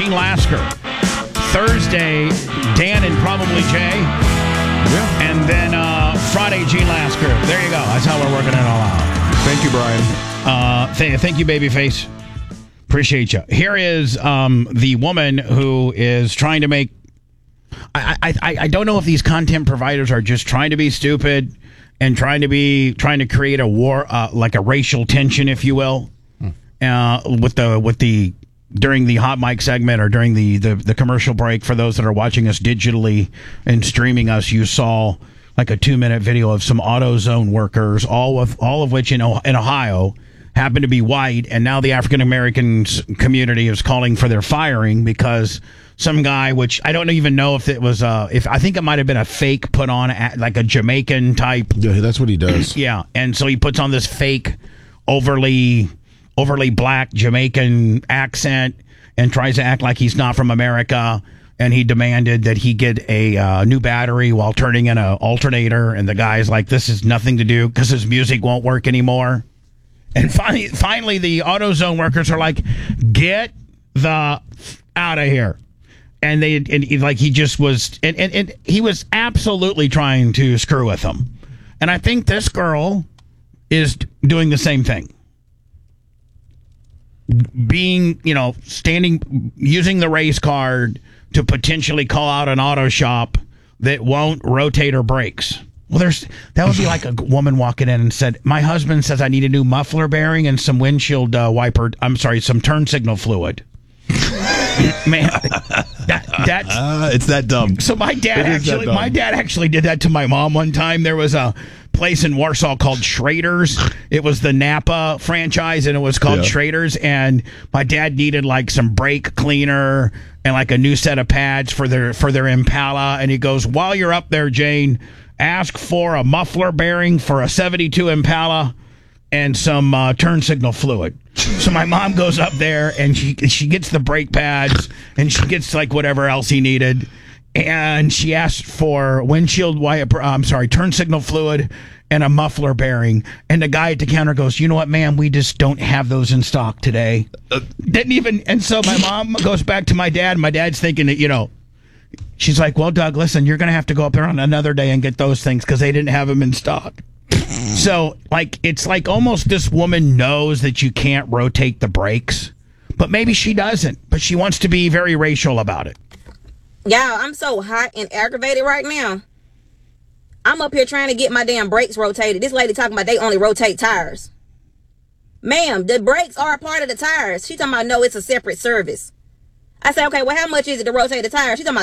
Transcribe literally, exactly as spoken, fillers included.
Gene Lasker. Thursday, Dan and probably Jay. Yeah. And then uh, Friday, Gene Lasker. There you go. That's how we're working it all out. Thank you, Brian. Uh, th- thank you, Babyface. Appreciate you. Here is um, the woman who is trying to make... I, I, I, I don't know if these content providers are just trying to be stupid and trying to be trying to create a war, uh, like a racial tension, if you will, hmm. uh, with the with the during the hot mic segment or during the, the, the commercial break. For those that are watching us digitally and streaming us, you saw like a two minute video of some AutoZone workers, all of all of which in in Ohio happen to be white, and now the African American community is calling for their firing because some guy, which I don't even know if it was, uh, if I think it might have been a fake put on, at, like a Jamaican type. Yeah, that's what he does. Yeah, and so he puts on this fake, overly, overly black Jamaican accent and tries to act like he's not from America. And he demanded that he get a uh, new battery while turning in an alternator. And the guy's like, "This has nothing to do," because his music won't work anymore. And finally, finally, the AutoZone workers are like, "Get the f- out of here." And they, and he, like, he just was, and, and, and he was absolutely trying to screw with them. And I think this girl is doing the same thing. Being, you know, standing, using the race card to potentially call out an auto shop that won't rotate her brakes. Well, there's, that would be like a woman walking in and said, "My husband says I need a new muffler bearing and some windshield uh, wiper, I'm sorry, some turn signal fluid." Man, that, that's uh, it's that dumb. So my dad actually, my dad actually did that to my mom one time. There was a place in Warsaw called Schrader's. It was the Napa franchise, and it was called yeah. Schrader's. And my dad needed like some brake cleaner and like a new set of pads for their for their Impala. And he goes, "While you're up there, Jane, ask for a muffler bearing for a seventy-two Impala and some uh, turn signal fluid." So my mom goes up there and she she gets the brake pads and she gets like whatever else he needed, and she asked for windshield wiper, I'm sorry, turn signal fluid and a muffler bearing. And the guy at the counter goes, "You know what, ma'am? We just don't have those in stock today." Uh, Didn't even. And so my mom goes back to my dad. And my dad's thinking that, you know, she's like, "Well, Doug, listen, you're going to have to go up there on another day and get those things because they didn't have them in stock." So, like, it's like almost this woman knows that you can't rotate the brakes, but maybe she doesn't. But she wants to be very racial about it. Yeah, I'm so hot and aggravated right now. I'm up here trying to get my damn brakes rotated. This lady talking about they only rotate tires. Ma'am, the brakes are a part of the tires. She talking about, no, it's a separate service. I say, okay, well, how much is it to rotate the tires? She talking about